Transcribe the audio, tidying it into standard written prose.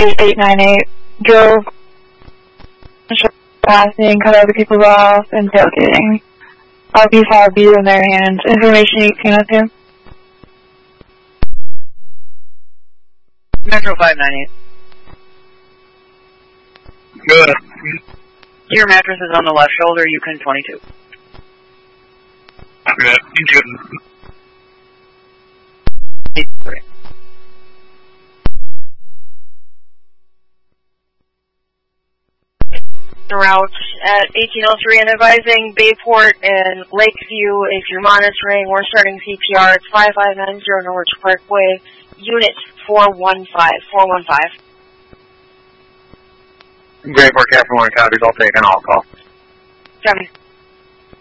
898, drove, passing, cut other people off, and tailgating. RP5 be in their hands. Information 1802. Metro 598. Good. Your mattress is on the left shoulder, Yukon 22. Good. Thank you. Route at 1803 and advising Bayport and Lakeview. If you're monitoring, we're starting CPR. It's 5590 Norwich Parkway, Unit 415. Great work, Captain Warren Counties. I'll take an all call. Copy.